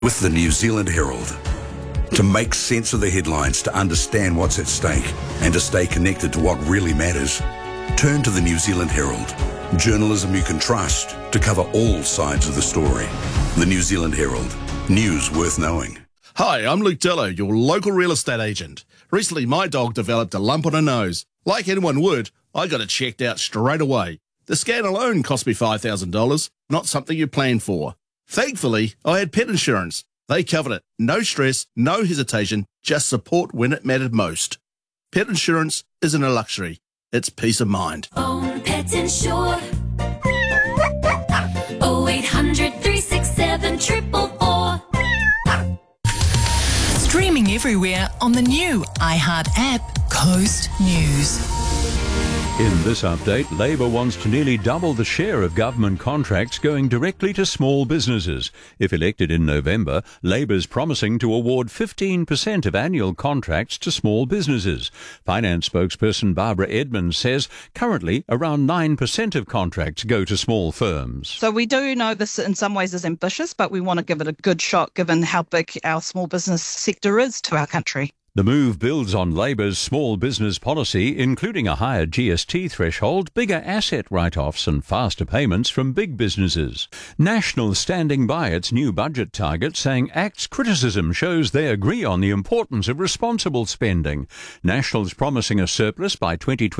with the New Zealand Herald. To make sense of the headlines, to understand what's at stake, and to stay connected to what really matters, turn to the New Zealand Herald. Journalism you can trust to cover all sides of the story. The New Zealand Herald. News worth knowing. Hi, I'm Luke Dello, your local real estate agent. Recently, my dog developed a lump on her nose. Like anyone would, I got it checked out straight away. The scan alone cost me $5,000, not something you plan for. Thankfully, I had pet insurance. They covered it. No stress, no hesitation, just support when it mattered most. Pet insurance isn't a luxury. It's peace of mind. Own Pet Insure. 0800 367 444. Streaming everywhere on the new iHeart app, Coast News. In this update, Labour wants to nearly double the share of government contracts going directly to small businesses. If elected in November, Labour's promising to award 15% of annual contracts to small businesses. Finance spokesperson Barbara Edmonds says currently around 9% of contracts go to small firms. So we do know this in some ways is ambitious, but we want to give it a good shot given how big our small business sector is to our country. The move builds on Labour's small business policy, including a higher GST threshold, bigger asset write-offs and faster payments from big businesses. National standing by its new budget target, saying ACT's criticism shows they agree on the importance of responsible spending. National's promising a surplus by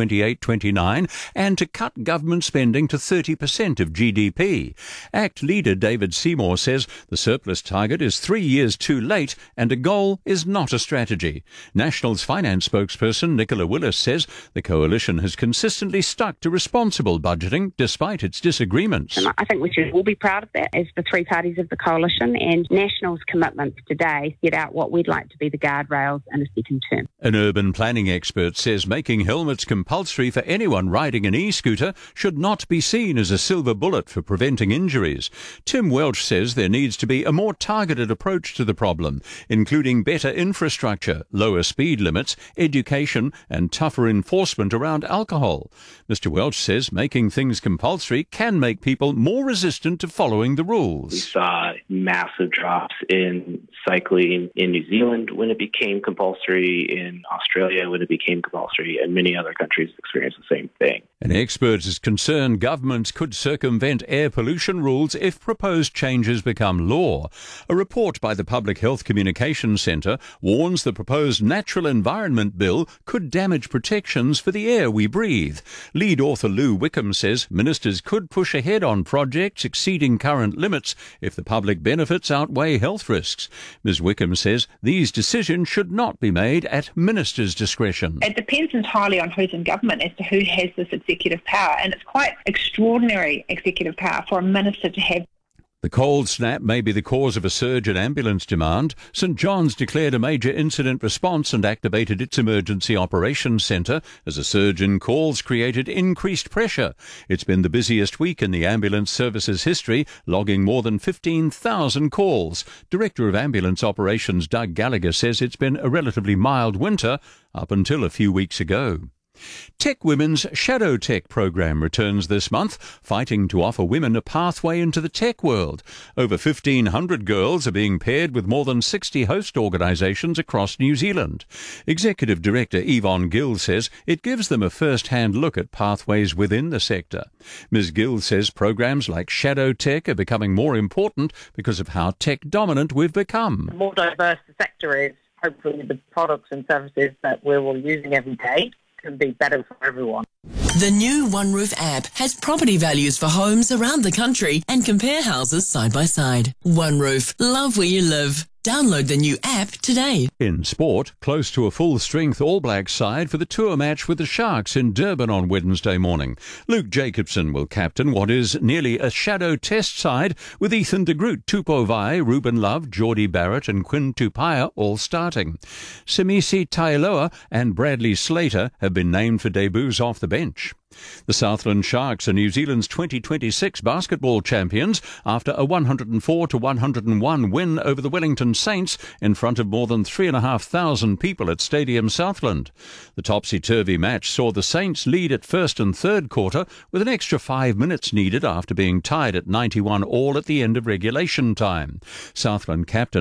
2028-29 and to cut government spending to 30% of GDP. ACT leader David Seymour says the surplus target is 3 years too late and a goal is not a strategy. National's finance spokesperson Nicola Willis says the coalition has consistently stuck to responsible budgeting despite its disagreements. And I think we should all be proud of that as the three parties of the coalition, and National's commitments today set out what we'd like to be the guardrails in a second term. An urban planning expert says making helmets compulsory for anyone riding an e-scooter should not be seen as a silver bullet for preventing injuries. Tim Welch says there needs to be a more targeted approach to the problem, including better infrastructure, lower speed limits, education and tougher enforcement around alcohol. Mr. Welch says making things compulsory can make people more resistant to following the rules. We saw massive drops in cycling in New Zealand when it became compulsory, in Australia when it became compulsory, and many other countries experienced the same thing. An expert is concerned governments could circumvent air pollution rules if proposed changes become law. A report by the Public Health Communications Centre warns the proposed Natural Environment Bill could damage protections for the air we breathe. Lead author Lou Wickham says ministers could push ahead on projects exceeding current limits if the public benefits outweigh health risks. Ms Wickham says these decisions should not be made at ministers' discretion. It depends entirely on who's in government as to who has this executive power, and it's quite extraordinary executive power for a minister to have. The cold snap may be the cause of a surge in ambulance demand. St John's declared a major incident response and activated its emergency operations centre as a surge in calls created increased pressure. It's been the busiest week in the ambulance service's history, logging more than 15,000 calls. Director of Ambulance Operations Doug Gallagher says it's been a relatively mild winter up until a few weeks ago. Tech Women's Shadow Tech program returns this month, fighting to offer women a pathway into the tech world. Over 1,500 girls are being paired with more than 60 host organisations across New Zealand. Executive Director Yvonne Gill says it gives them a first-hand look at pathways within the sector. Ms Gill says programs like Shadow Tech are becoming more important because of how tech-dominant we've become. The more diverse the sector is, hopefully the products and services that we're all using every day can be better for everyone. The new OneRoof app has property values for homes around the country and compare houses side by side. OneRoof, love where you live. Download the new app today. In sport, close to a full-strength All Blacks side for the tour match with the Sharks in Durban on Wednesday morning. Luke Jacobson will captain what is nearly a shadow test side with Ethan de Groot, Tupou Vai, Ruben Love, Geordie Barrett and Quinn Tupaia all starting. Semisi Tailoa and Bradley Slater have been named for debuts off the bench. The Southland Sharks are New Zealand's 2026 basketball champions after a 104-101 win over the Wellington Saints in front of more than 3,500 people at Stadium Southland. The topsy-turvy match saw the Saints lead at first and third quarter with an extra 5 minutes needed after being tied at 91 all at the end of regulation time. Southland captain